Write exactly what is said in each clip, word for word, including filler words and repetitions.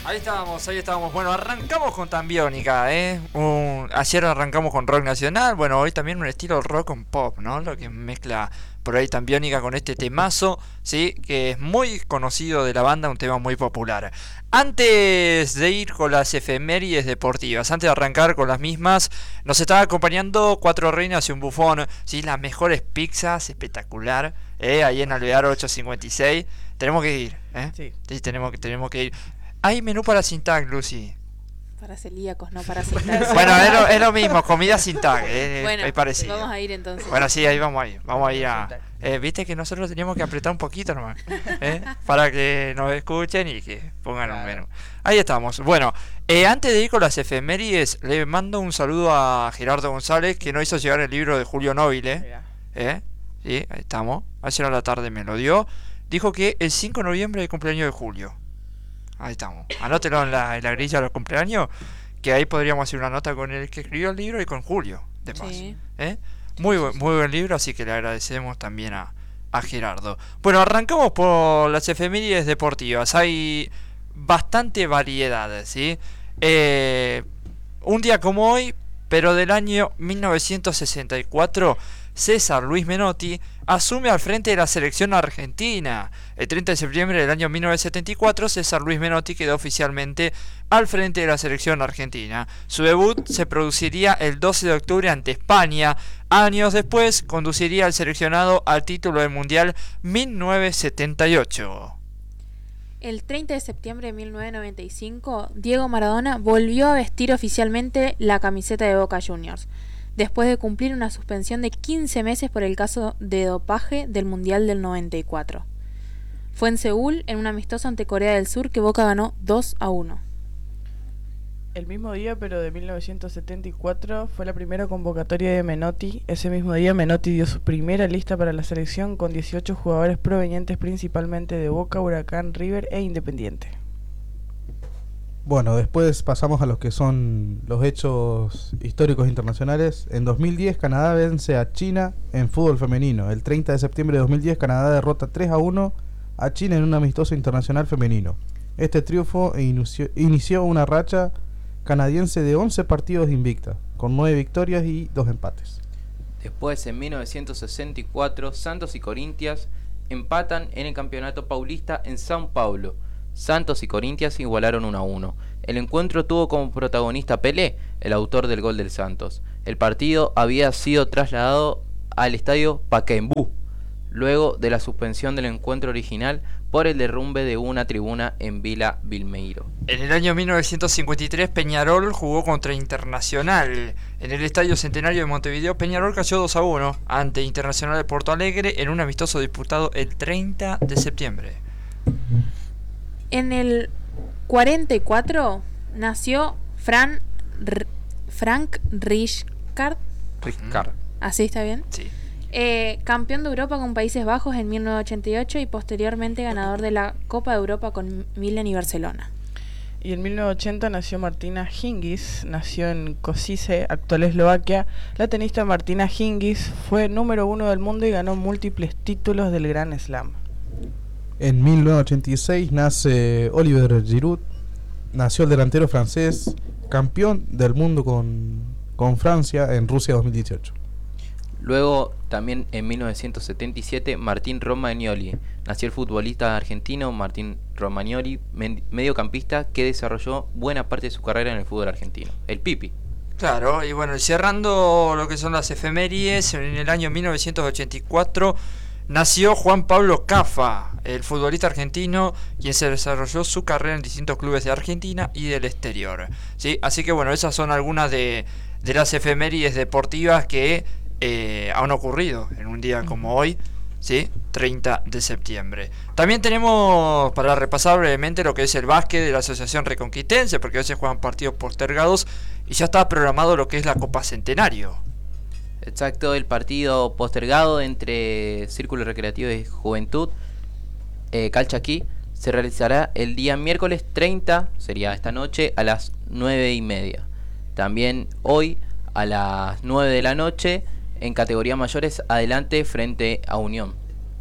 Ahí estábamos, ahí estábamos. Bueno, arrancamos con Tambiónica, ¿eh? Un, ayer arrancamos con rock nacional. Bueno, hoy también un estilo rock con pop, ¿no? Lo que mezcla por ahí Tambiónica con este temazo, ¿sí? Que es muy conocido de la banda, un tema muy popular. Antes de ir con las efemérides deportivas, antes de arrancar con las mismas, nos está acompañando Cuatro Reinas y un Bufón, ¿sí? Las mejores pizzas, espectacular, ¿eh? Ahí en Alvear ochocientos cincuenta y seis. Tenemos que ir, ¿eh? Sí. Sí, tenemos que, tenemos que ir. Hay menú para sin tag, Lucy. Para celíacos, no para sin tag. Bueno, es lo, es lo mismo, comida sin tag, eh, bueno, es parecido. Vamos a ir entonces. Bueno, sí, ahí vamos a ir. Vamos a ir a. Eh, Viste que nosotros teníamos que apretar un poquito nomás, ¿eh? Para que nos escuchen y que pongan un menú. Ahí estamos. Bueno, eh, antes de ir con las efemérides, le mando un saludo a Gerardo González, que nos hizo llegar el libro de Julio Nobile. ¿Eh? Sí, ahí estamos. Ayer a la tarde me lo dio. Dijo que el cinco de noviembre es el cumpleaños de Julio. Ahí estamos. Anótelo en la, en la grilla de los cumpleaños, que ahí podríamos hacer una nota con el que escribió el libro y con Julio, de paso. Sí. ¿Eh? Muy buen, muy buen libro, así que le agradecemos también a, a Gerardo. Bueno, arrancamos por las efemérides deportivas. Hay bastante variedad, ¿sí? Eh, un día como hoy, pero del año mil novecientos sesenta y cuatro, César Luis Menotti asume al frente de la selección argentina. El treinta de septiembre del año mil novecientos setenta y cuatro, César Luis Menotti quedó oficialmente al frente de la selección argentina. Su debut se produciría el doce de octubre ante España. Años después, conduciría al seleccionado al título del Mundial mil novecientos setenta y ocho. El treinta de septiembre de mil novecientos noventa y cinco, Diego Maradona volvió a vestir oficialmente la camiseta de Boca Juniors, después de cumplir una suspensión de quince meses por el caso de dopaje del Mundial del noventa y cuatro. Fue en Seúl, en un amistoso ante Corea del Sur, que Boca ganó dos a uno. El mismo día, pero de mil novecientos setenta y cuatro, fue la primera convocatoria de Menotti. Ese mismo día, Menotti dio su primera lista para la selección con dieciocho jugadores provenientes principalmente de Boca, Huracán, River e Independiente. Bueno, después pasamos a los que son los hechos históricos internacionales. En dos mil diez, Canadá vence a China en fútbol femenino. El treinta de septiembre de dos mil diez, Canadá derrota tres a uno a China en un amistoso internacional femenino. Este triunfo inició, inició una racha canadiense de once partidos invicta, con nueve victorias y dos empates. Después, en mil novecientos sesenta y cuatro, Santos y Corinthians empatan en el Campeonato Paulista en São Paulo. Santos y Corinthians igualaron uno a uno. El encuentro tuvo como protagonista Pelé, el autor del gol del Santos. El partido había sido trasladado al estadio Pacaembu, luego de la suspensión del encuentro original por el derrumbe de una tribuna en Vila Belmiro. En el año mil novecientos cincuenta y tres, Peñarol jugó contra Internacional. En el Estadio Centenario de Montevideo, Peñarol cayó dos a uno ante Internacional de Porto Alegre en un amistoso disputado el treinta de septiembre. En el cuarenta y cuatro nació Fran R- Frank Rijkaard. Rijkaard. ¿Así está bien? Sí. Eh, campeón de Europa con Países Bajos en mil novecientos ochenta y ocho y posteriormente ganador de la Copa de Europa con Milan y Barcelona. Y en mil novecientos ochenta nació Martina Hingis, nació en Košice, actual Eslovaquia. La tenista Martina Hingis fue número uno del mundo y ganó múltiples títulos del Grand Slam. En mil novecientos ochenta y seis nace Olivier Giroud, nació el delantero francés, campeón del mundo con, con Francia en Rusia dos mil dieciocho. Luego, también en mil novecientos setenta y siete, Martín Romagnoli. Nació el futbolista argentino Martín Romagnoli, mediocampista que desarrolló buena parte de su carrera en el fútbol argentino. El Pipi. Claro, y bueno, cerrando lo que son las efemérides, en el año mil novecientos ochenta y cuatro nació Juan Pablo Caffa, el futbolista argentino, quien se desarrolló su carrera en distintos clubes de Argentina y del exterior. ¿Sí? Así que bueno, esas son algunas de, de las efemérides deportivas que eh, han ocurrido en un día como hoy, ¿sí? treinta de septiembre. También tenemos para repasar brevemente lo que es el básquet de la Asociación Reconquitense, porque hoy se juegan partidos postergados y ya está programado lo que es la Copa Centenario. Exacto, el partido postergado entre Círculo Recreativo de Juventud, eh, Calchaquí, se realizará el día miércoles treinta, sería esta noche, a las nueve y media. También hoy, a las nueve de la noche, en categoría mayores, adelante frente a Unión.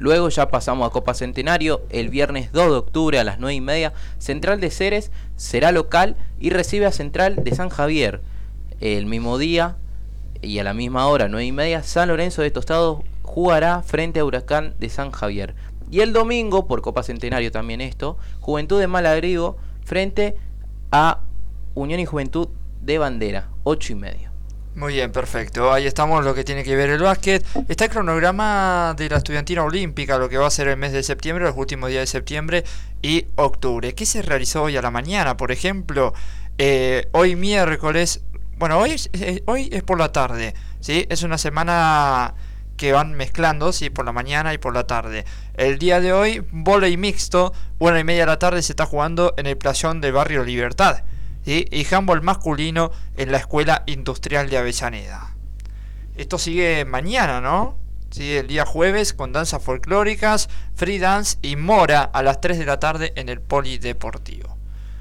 Luego ya pasamos a Copa Centenario. El viernes dos de octubre a las nueve y media, Central de Ceres será local y recibe a Central de San Javier. El mismo día y a la misma hora, nueve y media, San Lorenzo de Tostado jugará frente a Huracán de San Javier. Y el domingo, por Copa Centenario también esto, Juventud de Malagrigo frente a Unión y Juventud de Bandera, ocho y media. Muy bien, perfecto. Ahí estamos, lo que tiene que ver el básquet. Está el cronograma de la estudiantina olímpica, lo que va a ser el mes de septiembre, los últimos días de septiembre y octubre. ¿Qué se realizó hoy a la mañana? Por ejemplo, eh, hoy miércoles, bueno, hoy es, eh, hoy es por la tarde, ¿sí? Es una semana que van mezclando, ¿sí? Por la mañana y por la tarde. El día de hoy, vóley mixto, una y media de la tarde se está jugando en el playón del barrio Libertad. ¿Sí? Y handball masculino en la Escuela Industrial de Avellaneda. Esto sigue mañana, ¿no? Sigue el día jueves con danzas folclóricas, free dance y mora a las tres de la tarde en el Polideportivo.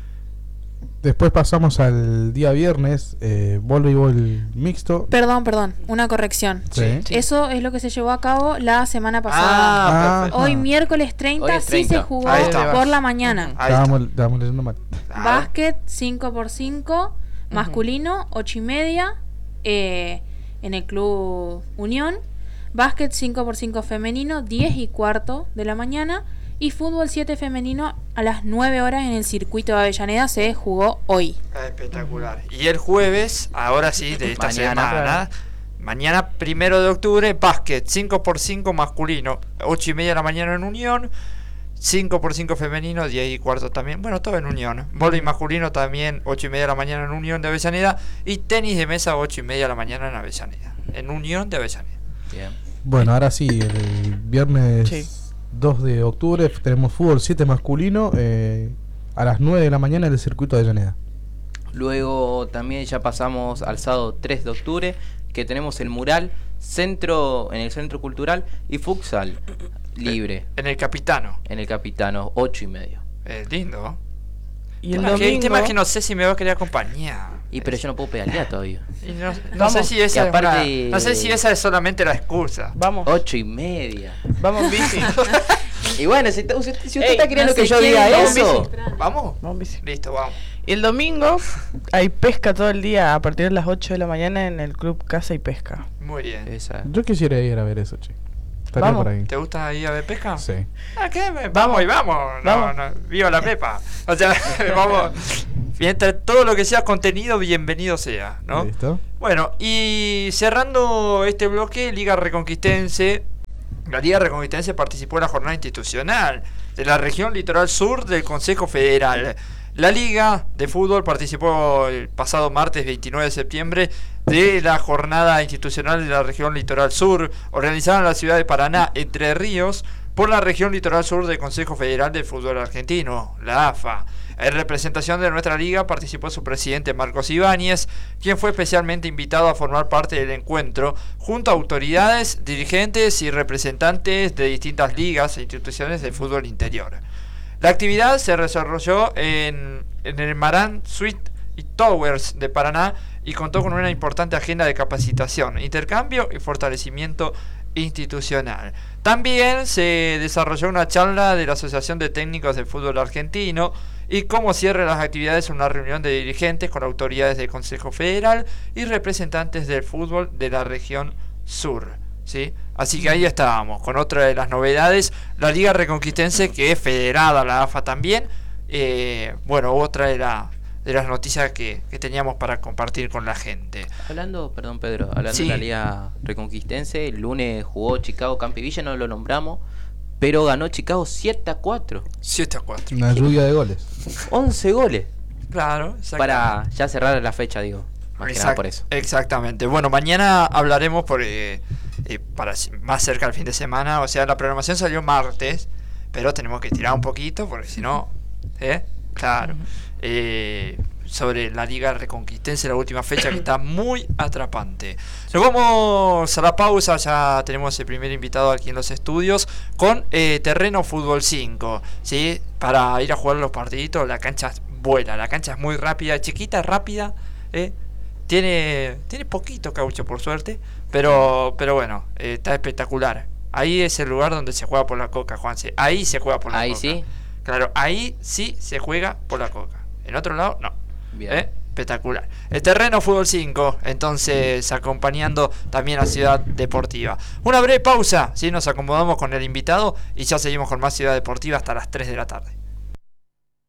Después pasamos al día viernes, eh, voleibol mixto. Perdón, perdón, una corrección. Sí. Eso es lo que se llevó a cabo la semana pasada. Ah, perfecto. Hoy miércoles treinta, Hoy es sí treinta. se jugó Ahí está. por la mañana. Ahí está. Estábamos, estábamos leyendo mal. Claro. Básquet cinco por cinco masculino, ocho y media eh, en el Club Unión. Básquet cinco por cinco femenino, diez y cuarto de la mañana. Y fútbol siete femenino a las nueve horas en el circuito de Avellaneda se jugó hoy. Espectacular. Y el jueves, ahora sí, de esta Mañana. semana, mañana primero de octubre, básquet cinco por cinco masculino, ocho y media de la mañana en Unión, cinco por cinco femenino, diez y cuarto también, bueno, todo en Unión. Vóley masculino también, ocho y media de la mañana en Unión de Avellaneda, y tenis de mesa, ocho y media de la mañana en Avellaneda, en Unión de Avellaneda. Bien. Bueno, ahora sí, el viernes Sí. dos de octubre tenemos fútbol siete masculino eh, a las nueve de la mañana en el circuito de Avellaneda. Luego también ya pasamos al sábado tres de octubre, que tenemos el mural centro en el Centro Cultural y futsal libre En el Capitano. en el Capitano, ocho y medio. Es lindo. Y el Tema que- domingo... tema que no sé si me va a querer acompañar. Y pero yo no puedo pedalear todavía. Y no, no Vamos. sé si esa Y aparte- es una- no sé si esa es solamente la excusa. Vamos, Ocho y media. vamos en bici. Y bueno, si, usted, si usted Ey, está queriendo no que se yo quiere, diga vamos, eso, bici. ¿Vamos? Vamos en bici. Listo, vamos. Y el domingo hay pesca todo el día a partir de las ocho de la mañana en el Club Casa y Pesca. Muy bien. esa. Yo quisiera ir a ver eso, che. Estaría Vamos. por ahí. ¿Te gusta ir a ver pesca? Sí. Ah, ¿qué? Vamos y vamos. No, Vamos. no, viva la Pepa. O sea, vamos. Mientras todo lo que sea contenido, bienvenido sea, ¿no? ¿Listo? Bueno, y cerrando este bloque, Liga Reconquistense. La Liga Reconquistense participó en la jornada institucional de la región Litoral Sur del Consejo Federal. La Liga de Fútbol participó el pasado martes veintinueve de septiembre de la jornada institucional de la región Litoral Sur, organizada en la ciudad de Paraná, Entre Ríos, por la región Litoral Sur del Consejo Federal del Fútbol Argentino, la A F A. En representación de nuestra liga participó su presidente Marcos Ibáñez, quien fue especialmente invitado a formar parte del encuentro, junto a autoridades, dirigentes y representantes de distintas ligas e instituciones del fútbol interior. La actividad se desarrolló en, en el Marán Suite y Towers de Paraná y contó con una importante agenda de capacitación, intercambio y fortalecimiento institucional. También se desarrolló una charla de la Asociación de Técnicos del Fútbol Argentino y como cierre de las actividades una reunión de dirigentes con autoridades del Consejo Federal y representantes del fútbol de la región sur. ¿Sí? Así que ahí estábamos, con otra de las novedades, la Liga Reconquistense, que es federada a la A F A también. Eh, bueno, otra de, la, de las noticias que, que teníamos para compartir con la gente. Hablando, perdón Pedro, hablando Sí. de la Liga Reconquistense, el lunes jugó Chicago Campivilla, no lo nombramos, pero ganó Chicago siete a cuatro. siete a cuatro. Una lluvia de goles. once goles Claro, para ya cerrar la fecha, digo. Más que nada Exact- por eso. Exactamente. Bueno, mañana hablaremos por, eh, eh, para s- más cerca del fin de semana. O sea, la programación salió martes, pero tenemos que tirar un poquito porque si no, ¿eh? Claro. Eh, sobre la Liga Reconquistense, la última fecha que está muy atrapante. Nos vamos a la pausa, ya tenemos el primer invitado aquí en los estudios con eh, Terreno Fútbol cinco, ¿sí? Para ir a jugar los partiditos, la cancha vuela, la cancha es muy rápida, chiquita, rápida, ¿eh? Tiene, tiene poquito caucho por suerte, pero, pero bueno, eh, está espectacular. Ahí es el lugar donde se juega por la Coca, Juanse. Ahí se juega por la Ahí Coca. sí. Claro, ahí sí se juega por la Coca. En otro lado, no. Bien. ¿Eh? Espectacular. El terreno Fútbol cinco, entonces acompañando también a Ciudad Deportiva. Una breve pausa, ¿sí? Nos acomodamos con el invitado y ya seguimos con más Ciudad Deportiva hasta las tres de la tarde.